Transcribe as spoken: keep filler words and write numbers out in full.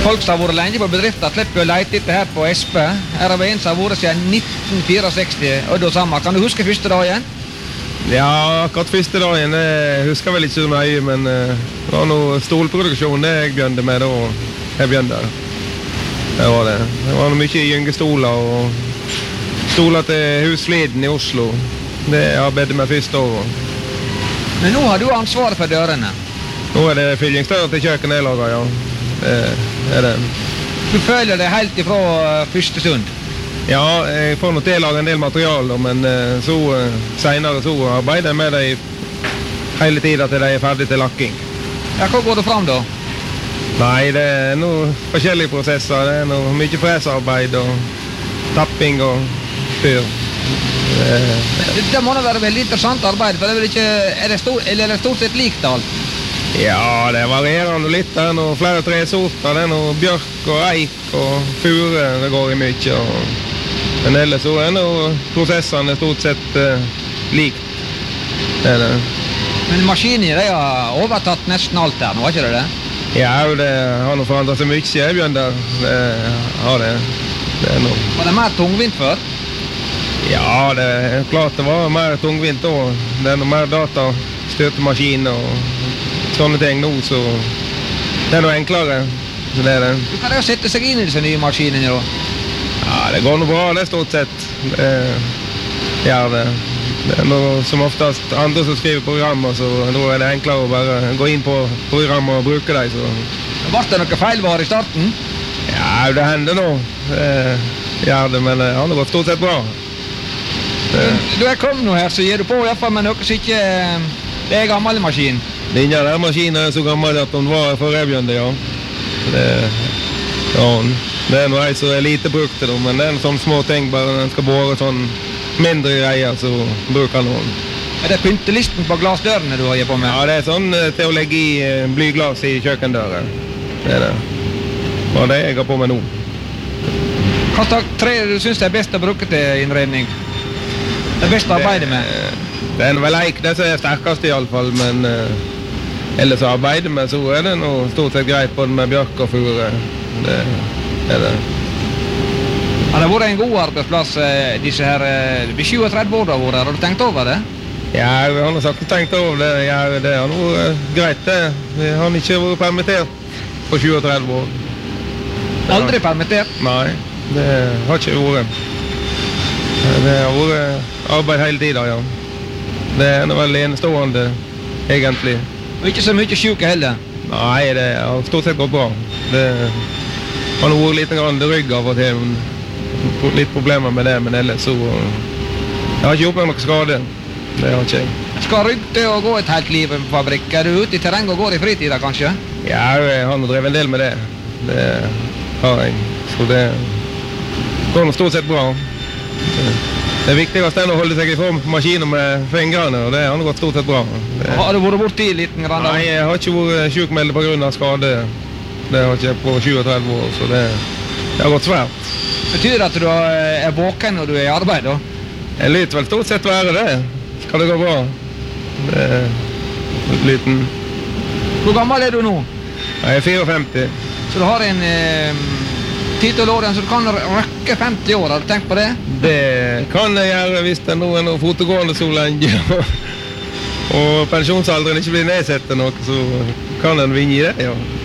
folk som har vært lenge på bedriften slipper å lete etter her på Espe. Her har vi en som har vært siden nitten sekstifire, og da sammen. Kan du huske første dagen? Ja, akkurat første dagen, jeg husker vel ikke så mye, men uh, det var noe stolproduksjon det jeg begynte med da, jeg begynte. Det var det. Det var noe mye gyngestoler og stoler til Husfliden i Oslo. Det arbeidet med første år. Men nå har du ansvaret for dørene. Nå er det fyllingsdører til kjøkken jeg lager, ja. Det er det. Du føler det helt ifra første stund? Ja, jeg får nok til å lage en del material, men så senere så arbeider jeg med det hele tiden til de er ferdig til lakking. Ja, hva går det fram da? Nei, det er noen forskjellige prosesser. Det er noe mye fresarbeid og tapping og fyr. Det, det må da være veldig interessant arbeid, for det er vel ikke, er det stort, eller er det stort sett likt alt? Ja, det varierer noe litt. Det er noe flere tresorter. Det er noe bjørk og eik og fure det går i mye. Og... Men ellers så er noe prosessene stort sett uh, likt. Det er det. Men maskiner, de har overtatt nesten alt her nå, har ikke det det? Ja, det har noe forandret så mye. Jeg begynner. Det har det. Det er noe. Var det mer tungvint før? Ja, det er klart det var mer tungvint da. Det er noe mer datastøtemaskiner og sånne ting nå, så det er noe enklere. Så det er det. Du kan jo sette seg inn i disse nye maskinene da? Ja, det går noe bra, det er stort sett. Det gjør det. Det er noe som oftest andre som skriver programmer, så nå er det enklere å bare gå inn på programmer og bruke dem. Så. Var det noe feilvar i starten? Ja, det hender nå. Det gjør det, men det har gått stort sett bra. Det. Du er kommet nå her, så gir du på i hvert fall med noe som ikke det er gammel maskin. Det er der maskinen er så gammel at den var for revjende, ja. Det, ja. Det er noe som er lite brukt til dem, men det er en sånn små ting, bare den skal båre sånn mindre greier, så bruker den noen. Er det pyntelisten på glasdørene du har gitt på med? Ja, det er sånn til å legge i blyglas i kjøkkendøren. Det er det. Bare det jeg har på med nå. Hva slags tre du synes det er best å bruke til innredning? Det er best å arbeide med? Det, det er vel eik, det som er sterkest i alle fall, men uh, ellers å arbeide med, så er det noe stort sett greit både med bjørk og fure. Det er det. Har det vært en god arbeidsplass, disse her, vi tjuetre år da har vært her, har du tenkt over det? Ja, vi har nok sagt tenkt over det, ja, det har vært greit det. Vi har ikke vært permittert på tjuetre år. Aldri permittert? Nei, det har ikke vært. Det har vært arbeid hele tiden, ja. Det er vel enestående, egentlig. Og ikke så mye syke heller? Nei, det har stort sett gått bra. Det har vært litt grann rygg av og til, litt problemer med det, men ellers så jeg har ikke gjort meg noe skade. Det har ikke jeg. Skal rygg til å gå et helt liv på fabrikk? Er du ute i terreng og går i fritida, kanskje? Ja, jeg har drevet en del med det. Det har jeg. Så det går noe stort sett bra. Det er viktigst å holde seg i form på maskiner med fingrene, og det har gått stort sett bra. Det... Har du vært borti liten grann? Nei, jeg har ikke vært sjukmeldt på grunn av skade. Det har ikke jeg på tjuetre år, så det, det har gått svært. Betyr det at du er våken når du er i arbeid da? Jeg lytter vel stort sett være det. Skal det gå bra? Det er liten. Hvor gammel er du nå? Jeg er femtifire. Så du har en... Eh... ti-tolv år, så du kan røkke femti år, har du tenkt på det? Det kan jeg gjøre hvis det er noe, noe fotogående så lenge, og pensjonsalderen ikke blir nedsatt noe, så kan en vinne i det, ja.